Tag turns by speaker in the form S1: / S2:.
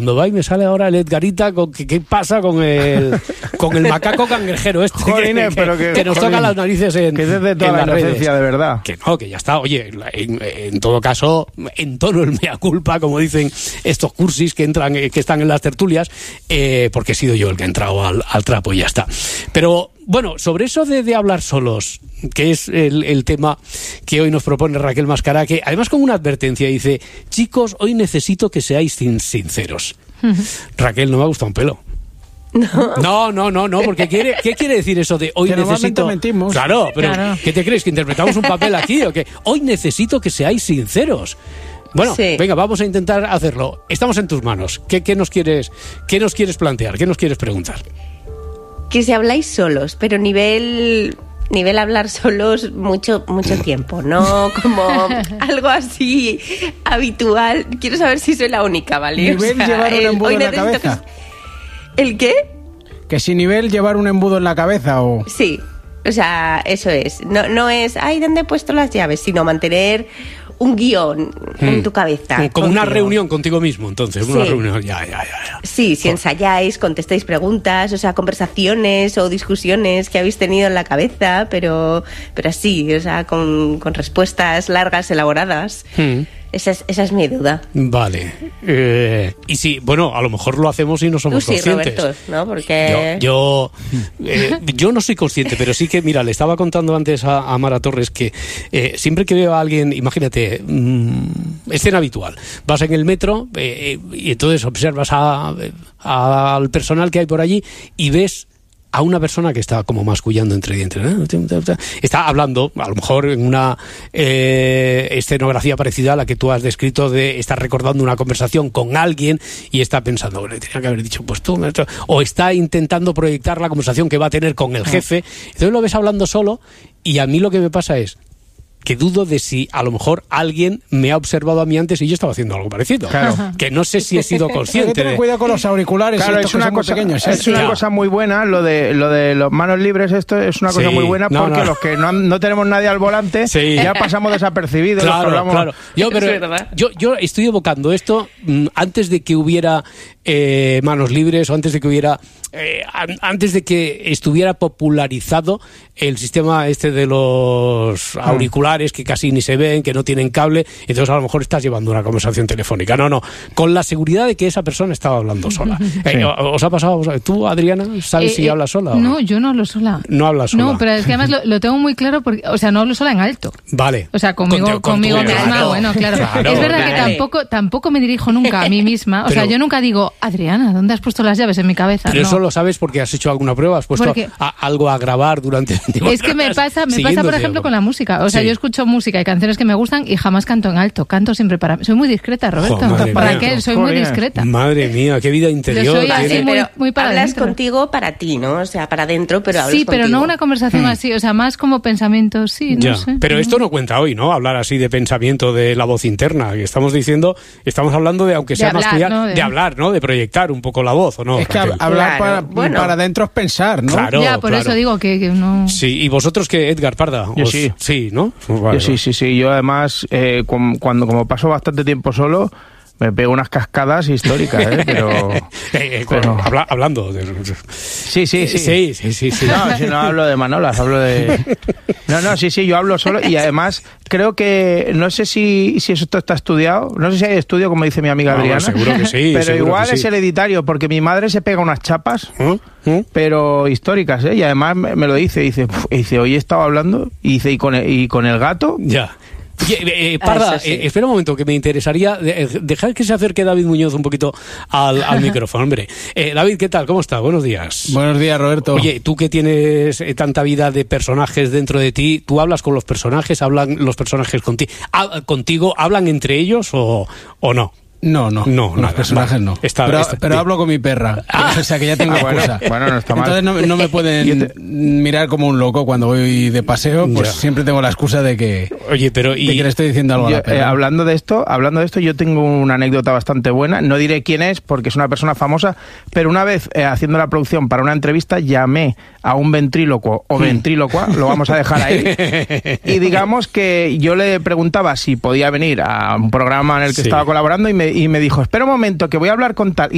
S1: cuando va y me sale ahora el Edgarita, ¿qué pasa con el macaco cangrejero este?
S2: Jolines,
S1: que nos toca las narices en
S2: que es de toda la inocencia, de verdad.
S1: Que no, que ya está. Oye, en todo caso, entono el mea culpa, como dicen estos cursis que están en las tertulias, porque he sido yo el que ha entrado al trapo y ya está. Pero bueno, sobre eso de hablar solos, que es el tema que hoy nos propone Raquel Mascará, que además con una advertencia dice: chicos, hoy necesito que seáis sinceros. Raquel, no me ha gustado un pelo. No, porque ¿qué quiere decir eso de hoy
S2: que
S1: necesito?
S2: Mentimos.
S1: Claro, pero claro. ¿Qué te crees? ¿Que interpretamos un papel aquí o qué? Hoy necesito que seáis sinceros. Bueno, sí. Venga, vamos a intentar hacerlo. Estamos en tus manos. ¿Qué nos quieres plantear? ¿Qué nos quieres preguntar?
S3: Que si habláis solos, pero nivel hablar solos mucho tiempo, no como algo así habitual. Quiero saber si soy la única, ¿vale?
S2: Nivel llevar un embudo en la cabeza.
S3: ¿El qué?
S2: Que si nivel llevar un embudo en la cabeza o...
S3: Sí, o sea, eso es. No es, ay, ¿dónde he puesto las llaves? Sino mantener un guión en tu cabeza.
S1: Como una reunión contigo mismo, entonces. Sí. Una reunión, ya.
S3: Sí, si ensayáis, contestáis preguntas, o sea, conversaciones o discusiones que habéis tenido en la cabeza, pero así, o sea, con respuestas largas, elaboradas. Esa es mi duda.
S1: Vale. Y sí, bueno, a lo mejor lo hacemos y no somos conscientes.
S3: Roberto, ¿no? Porque...
S1: Yo no soy consciente, pero sí que, mira, le estaba contando antes a Mara Torres que siempre que veo a alguien, imagínate, escena habitual, vas en el metro y entonces observas al personal que hay por allí y ves a una persona que está como mascullando entre dientes, está hablando, a lo mejor en una escenografía parecida a la que tú has descrito, de estar recordando una conversación con alguien y está pensando, le tenía que haber dicho pues tú, o está intentando proyectar la conversación que va a tener con el jefe. Entonces lo ves hablando solo y a mí lo que me pasa es que dudo de si a lo mejor alguien me ha observado a mí antes y yo estaba haciendo algo parecido. Claro. Que no sé si he sido consciente.
S2: Hay que tener cuidado con los auriculares.
S4: Claro, es una cosa pequeños. Es una cosa muy buena, lo de los manos libres, esto es una cosa muy buena porque los que no tenemos nadie al volante ya pasamos desapercibidos.
S1: Claro. Yo estoy evocando esto antes de que hubiera manos libres o antes de que hubiera antes de que estuviera popularizado el sistema este de los auriculares que casi ni se ven, que no tienen cable, entonces a lo mejor estás llevando una conversación telefónica. No, con la seguridad de que esa persona estaba hablando sola. ¿Os ha pasado? ¿Tú, Adriana, sabes si hablas sola?
S5: No, yo no hablo sola.
S1: No hablas sola.
S5: No, pero es que además lo tengo muy claro porque, o sea, no hablo sola en alto.
S1: Vale.
S5: O sea, conmigo misma, bueno, claro. Es verdad que tampoco me dirijo nunca a mí misma. O sea, yo nunca digo, Adriana, ¿dónde has puesto las llaves en mi cabeza?
S1: Pero eso lo sabes porque has hecho alguna prueba, has puesto algo a grabar durante 24 horas.
S5: Es que me pasa por ejemplo, con la música. O sea, yo escucho música y canciones que me gustan y jamás canto en alto. Canto siempre para mí. Soy muy discreta, Roberto. Raquel, soy muy discreta.
S1: Madre mía, qué vida interior.
S5: Yo soy así muy para
S3: hablas
S5: dentro.
S3: Contigo para ti, ¿no? O sea, para adentro, pero hablas contigo.
S5: Sí, pero no una conversación así. O sea, más como pensamientos, no sé.
S1: Pero esto no cuenta hoy, ¿no? Hablar así de pensamiento, de la voz interna. Que estamos hablando de, aunque sea masculino, de hablar, ¿no? De proyectar un poco la voz, ¿o no?
S2: Es que hablar para adentro es pensar, ¿no?
S1: Claro,
S5: por eso digo que no...
S1: Sí, ¿y vosotros qué, Edgar Parda?
S4: Yo sí.
S1: Sí, ¿no?
S4: Vale, yo sí. Yo además, como paso bastante tiempo solo, me pego unas cascadas históricas, pero
S1: hablando de...
S4: Sí.
S1: No,
S4: si no hablo de manolas, hablo de... Sí, yo hablo solo y además creo que, no sé si eso está estudiado, no sé si hay estudio, como dice mi amiga Adriana.
S1: Seguro que sí.
S4: Pero igual es hereditario, porque mi madre se pega unas chapas, pero históricas, y además me lo dice, hoy he estado hablando, y con el gato...
S1: Ya. Parda, espera un momento, que me interesaría dejar que se acerque David Muñoz un poquito al micrófono, hombre. David, ¿qué tal? ¿Cómo está? Buenos días.
S2: Buenos días, Roberto.
S1: Oye, tú que tienes tanta vida de personajes dentro de ti, ¿tú hablas con los personajes? ¿Hablan los personajes contigo? ¿Hablan entre ellos o no?
S2: No, los personajes no. Pero hablo con mi perra. O sea que ya tengo excusa.
S4: Bueno, no está mal.
S2: Entonces no me pueden mirar como un loco cuando voy de paseo, pues siempre tengo la excusa de que, que le estoy diciendo algo a la perra.
S4: Hablando de esto, yo tengo una anécdota bastante buena. No diré quién es porque es una persona famosa, pero una vez haciendo la producción para una entrevista llamé a un ventrílocuo o ventrílocua, lo vamos a dejar ahí, y digamos que yo le preguntaba si podía venir a un programa en el que estaba colaborando y me dijo, espera un momento que voy a hablar con tal.